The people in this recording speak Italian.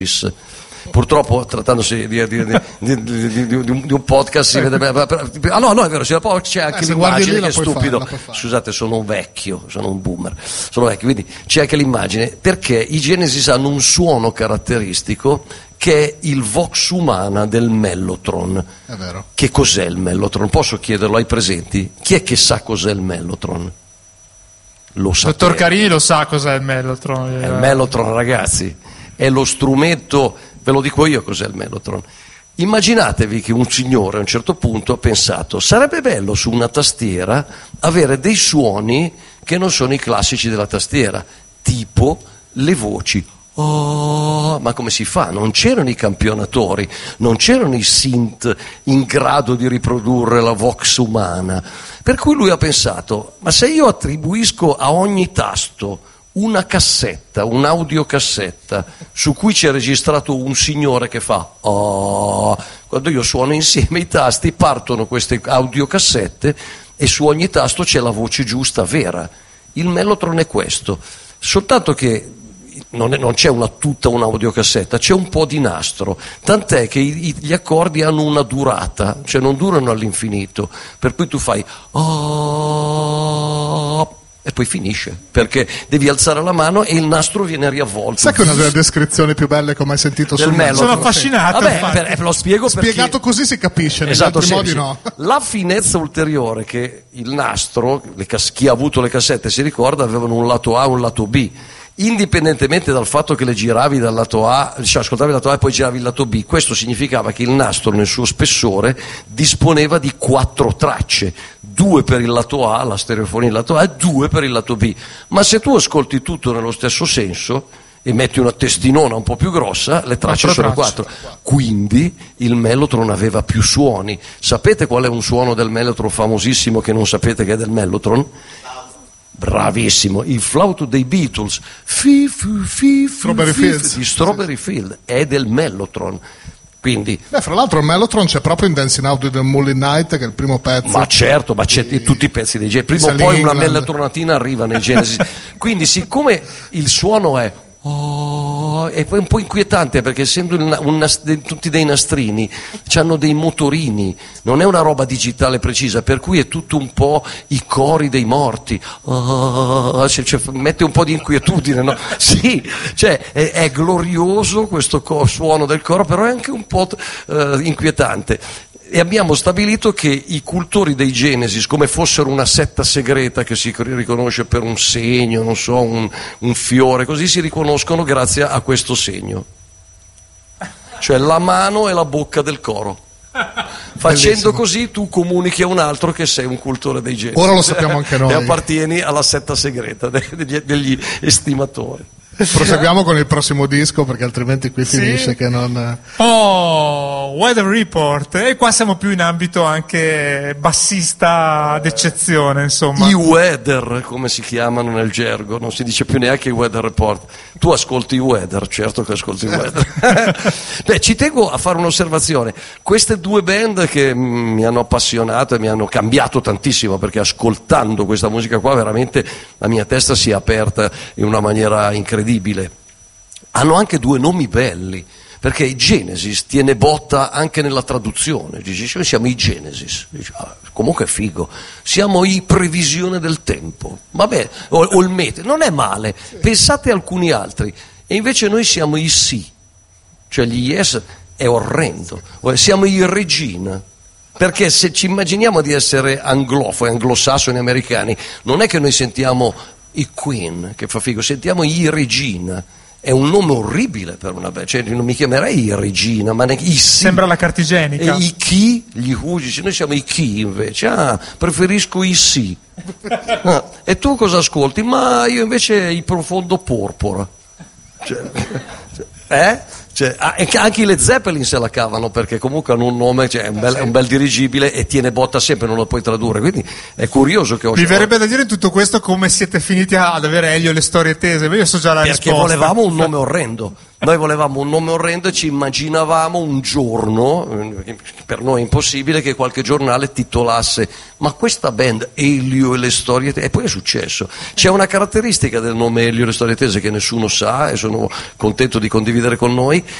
Purtroppo trattandosi di un podcast si vede. No, è vero, c'è anche l'immagine, che è stupido. Scusate, sono un vecchio, sono un boomer, quindi c'è anche l'immagine, perché i Genesis hanno un suono caratteristico che è il vox humana del mellotron. È vero. Che cos'è il mellotron? Posso chiederlo ai presenti? Chi è che sa cos'è il mellotron? Lo sapete. Dottor Carini lo sa cos'è il mellotron. Il mellotron, ragazzi, è lo strumento, ve lo dico io cos'è il mellotron. Immaginatevi che un signore a un certo punto ha pensato: sarebbe bello su una tastiera avere dei suoni che non sono i classici della tastiera, tipo le voci. Oh, ma come si fa? Non c'erano i campionatori, non c'erano i synth in grado di riprodurre la vox umana, per cui lui ha pensato: ma se io attribuisco a ogni tasto una cassetta, un'audiocassetta su cui c'è registrato un signore che fa oh, quando io suono insieme i tasti partono queste audiocassette e su ogni tasto c'è la voce giusta, vera. Il mellotron è questo, soltanto che non c'è tutta un'audiocassetta, c'è un po' di nastro, tant'è che gli accordi hanno una durata, cioè non durano all'infinito, per cui tu fai oh, e poi finisce, perché devi alzare la mano e il nastro viene riavvolto. Sai che è una delle descrizioni più belle che ho mai sentito sul mellotron? Sono affascinato. Vabbè, lo spiego perché spiegato così si capisce, negli esatto, altri modi no. La finezza ulteriore che il nastro, chi ha avuto le cassette si ricorda, avevano un lato A e un lato B. Indipendentemente dal fatto che le giravi dal lato A, cioè ascoltavi il lato A e poi giravi il lato B, questo significava che il nastro nel suo spessore disponeva di 4 tracce, 2 per il lato A, la stereofonia del lato A, e 2 per il lato B. Ma se tu ascolti tutto nello stesso senso e metti una testinona un po' più grossa, le tracce sono 4. Quindi il mellotron aveva più suoni. Sapete qual è un suono del mellotron famosissimo che non sapete che è del mellotron? Bravissimo, il flauto dei Beatles, Strawberry Fields, di Strawberry Field, è del mellotron. Quindi, fra l'altro il mellotron c'è proprio in Dancing Out with the Moonlit Night, che è il primo pezzo. Ma certo, ma c'è in tutti i pezzi dei Genesis. Prima o poi una mellotronatina arriva nei Genesis. Quindi siccome il suono è è un po' inquietante, perché essendo tutti dei nastrini hanno dei motorini, non è una roba digitale precisa, per cui è tutto un po' i cori dei morti, mette un po' di inquietudine, no? Sì, cioè è glorioso questo suono del coro, però è anche un po' inquietante. E abbiamo stabilito che i cultori dei Genesis, come fossero una setta segreta che si riconosce per un segno, non so, un fiore, così si riconoscono grazie a questo segno. Cioè la mano e la bocca del coro. Facendo così tu comunichi a un altro che sei un cultore dei Genesis. Ora lo sappiamo anche noi. E appartieni alla setta segreta degli estimatori. Proseguiamo con il prossimo disco, perché altrimenti qui finisce che non... Weather Report, e qua siamo più in ambito anche bassista d'eccezione, insomma. I weather, come si chiamano nel gergo, non si dice più neanche i Weather Report. Tu ascolti i weather, certo che ascolti i weather. Beh, ci tengo a fare un'osservazione. Queste due band che mi hanno appassionato e mi hanno cambiato tantissimo, perché ascoltando questa musica qua veramente la mia testa si è aperta in una maniera incredibile. Hanno anche due nomi belli, perché i Genesis tiene botta anche nella traduzione. Dici, noi siamo i Genesis, dici, comunque è figo, siamo i Previsione del Tempo, vabbè, o il Meteo, non è male, pensate a alcuni altri, e invece noi siamo i Sì, cioè gli Yes è orrendo, siamo i Regina. Perché se ci immaginiamo di essere anglofoni, anglosassoni, americani, non è che noi sentiamo i Queen, che fa figo, sentiamo i Regina. È un nome orribile per una band, cioè non mi chiamerei Regina, ma neanche i Sì. Sembra la cartigenica. E i Chi, gli Who, noi siamo i Chi invece, preferisco i Sì. E tu cosa ascolti? Ma io invece i Profondo Porpora. Anche i Led Zeppelin se la cavano, perché comunque hanno un nome, cioè è un bel dirigibile e tiene botta sempre, non lo puoi tradurre, quindi è curioso che mi verrebbe da dire in tutto questo come siete finiti ad avere Elio le storie tese, ma io so già la risposta. Perché volevamo un nome orrendo, Noi volevamo un nome orrendo e ci immaginavamo un giorno, per noi impossibile, che qualche giornale titolasse "ma questa band Elio e le storie tese", e poi è successo. C'è una caratteristica del nome Elio e le storie tese che nessuno sa e sono contento di condividere con noi,